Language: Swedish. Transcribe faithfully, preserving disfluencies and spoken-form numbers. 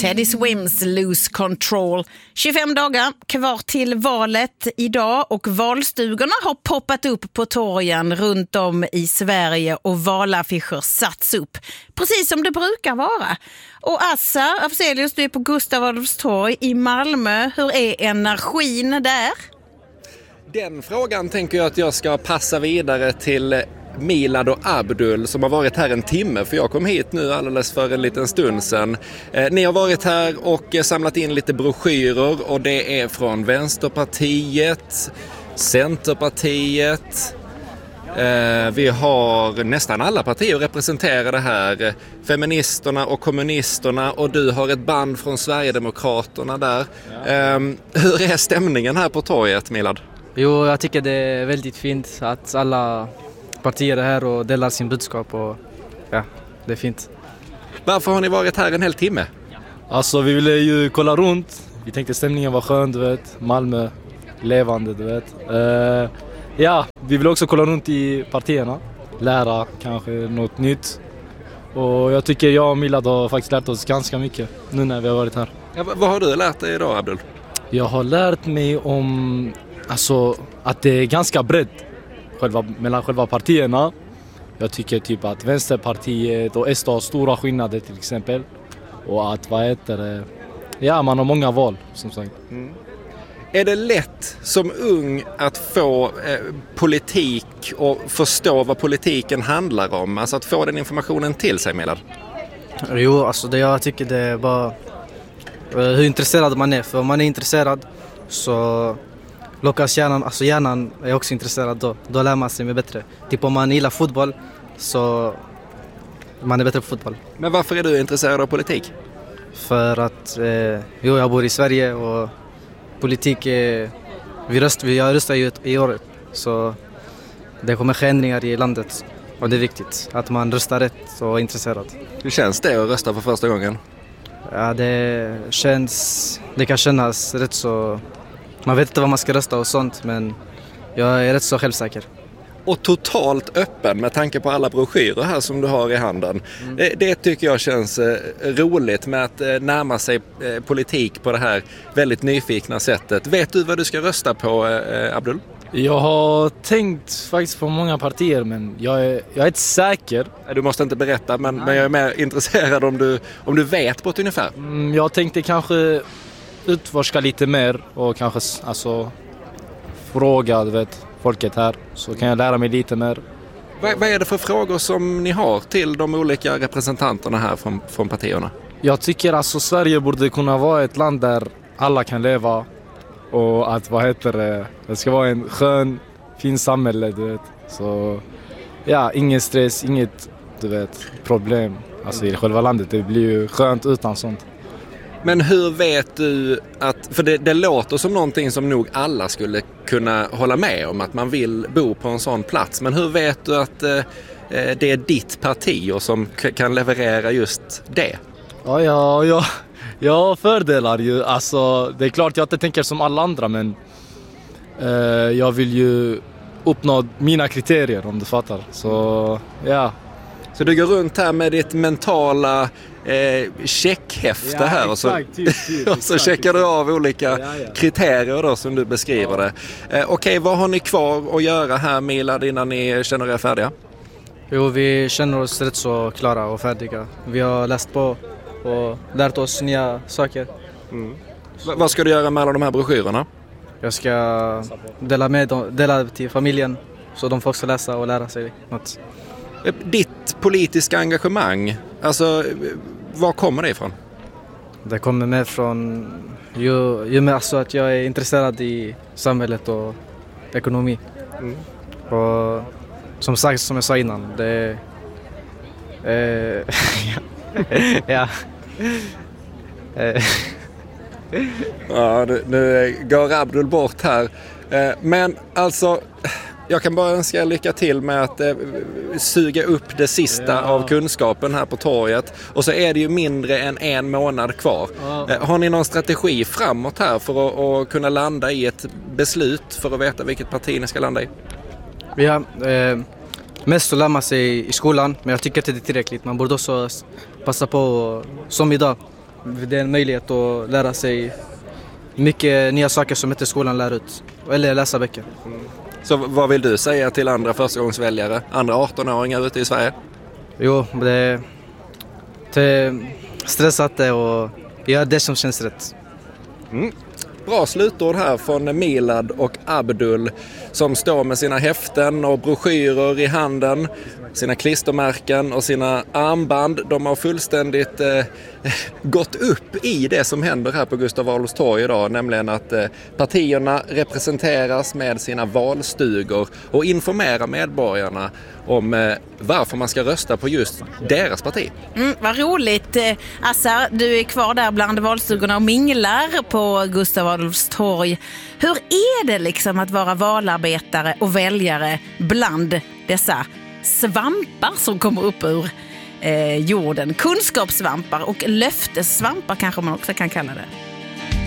Teddy Swims Lose Control. tjugofem dagar kvar till valet idag och valstugorna har poppat upp på torgen runt om i Sverige och valaffischer satts upp. Precis som det brukar vara. Och Assa Afzelius, du är på Gustav Adolfs torg i Malmö. Hur är energin där? Den frågan tänker jag att jag ska passa vidare till Milad och Abdul som har varit här en timme, för jag kom hit nu alldeles för en liten stund sedan. Eh, ni har varit här och samlat in lite broschyrer och det är från Vänsterpartiet, Centerpartiet. Eh, vi har nästan alla partier representerade här. Feministerna och kommunisterna, och du har ett band från Sverigedemokraterna där. Eh, hur är stämningen här på torget, Milad? Jo, jag tycker det är väldigt fint att alla partier är här och delar sin budskap, och ja, det är fint. Varför har ni varit här en hel timme? Alltså vi ville ju kolla runt. Vi tänkte stämningen var skön, du vet. Malmö, levande, du vet. Uh, ja, vi vill också kolla runt i partierna. Lära kanske något nytt. Och jag tycker jag och Milad har faktiskt lärt oss ganska mycket nu när vi har varit här. Ja, vad har du lärt dig idag, Abdul? Jag har lärt mig om alltså, att det är ganska brett själva, mellan själva partierna. Jag tycker typ att Vänsterpartiet och S D har stora skillnader till exempel. Och att vad heter det? Ja, man har många val som sagt. Mm. Är det lätt som ung att få eh, politik och förstå vad politiken handlar om? Alltså att få den informationen till sig, Milad? Jo, alltså det jag tycker det är bara hur intresserad man är. För om man är intresserad så lockas hjärnan, alltså hjärnan är också intresserad då. Då lär man sig mer bättre. Typ om man gillar fotboll så man är bättre på fotboll. Men varför är du intresserad av politik? För att eh, jo, jag bor i Sverige och politik är, vi röst, vi har röstat ju i året. Så det kommer förändringar i landet. Och det är viktigt att man röstar rätt och är intresserad. Hur känns det att rösta för första gången? Ja, det känns, det kan kännas rätt så. Man vet inte vad man ska rösta och sånt, men jag är rätt så självsäker. Och totalt öppen med tanke på alla broschyrer här som du har i handen. Mm. Det, det tycker jag känns eh, roligt med att eh, närma sig eh, politik på det här väldigt nyfikna sättet. Vet du vad du ska rösta på, eh, Abdul? Jag har tänkt faktiskt på många partier, men jag är, jag är inte säker. Du måste inte berätta, men, men jag är mer intresserad om du, om du vet på ett ungefär. Mm, jag tänkte kanske utforska lite mer och kanske alltså, fråga, du vet, folket här, så kan jag lära mig lite mer. Vad, vad är det för frågor som ni har till de olika representanterna här från, från partierna? Jag tycker alltså Sverige borde kunna vara ett land där alla kan leva, och att vad heter det, det ska vara en skön, fin samhälle, du vet. Så ja, ingen stress, inget, du vet, problem. Alltså i själva landet, det blir ju skönt utan sånt. Men hur vet du att, för det, det låter som någonting som nog alla skulle kunna hålla med om, att man vill bo på en sån plats. Men hur vet du att eh, det är ditt parti och som k- kan leverera just det? Ja, ja, ja. Jag har fördelar ju. Alltså, det är klart jag inte tänker som alla andra, men eh, jag vill ju uppnå mina kriterier, om du fattar. Så ja. Så du går runt här med ditt mentala eh, checkhäfte ja, här och så, exakt, typ, typ, och så checkar du av olika ja, ja. kriterier då, som du beskriver ja. det. Eh, Okej, okay, vad har ni kvar att göra här, Milad, innan ni känner er färdiga? Jo, vi känner oss rätt så klara och färdiga. Vi har läst på och lärt oss nya saker. Mm. V- vad ska du göra med alla de här broschyrerna? Jag ska dela med dem, dela till familjen så de får också läsa och lära sig något. Ditt politiska engagemang, alltså var kommer det ifrån? Det kommer med från ju, ju med alltså att jag är intresserad i samhället och ekonomi. Mm. Och som sagt, som jag sa innan, det är eh, ja. Ja, nu, nu går Abdul bort här. Men alltså, jag kan bara önska er lycka till med att eh, suga upp det sista ja. av kunskapen här på torget. Och så är det ju mindre än en månad kvar. Ja. Eh, har ni någon strategi framåt här för att, att kunna landa i ett beslut för att veta vilket parti ni ska landa i? Ja, eh, mest så lär man sig i skolan, men jag tycker inte det är tillräckligt. Man borde också passa på, som idag, det är en möjlighet att lära sig mycket nya saker som inte skolan lär ut. Eller läsa böcker. Mm. Så vad vill du säga till andra förstagångsväljare, andra arton-åringar ute i Sverige? Jo, det är, det är stressat och göra det som känns rätt. Mm. Bra slutord här från Milad och Abdul som står med sina häften och broschyrer i handen, sina klistermärken och sina armband. De har fullständigt eh, gått upp i det som händer här på Gustav Adolfs torg idag, nämligen att eh, partierna representeras med sina valstugor och informerar medborgarna om eh, varför man ska rösta på just deras parti. Mm, vad roligt. Eh, Assar, du är kvar där bland valstugorna och minglar på Gustav Adolfs torg. Hur är det liksom att vara valarbetare och väljare bland dessa svampar som kommer upp ur eh, jorden? Kunskapssvampar och löftessvampar kanske man också kan kalla det.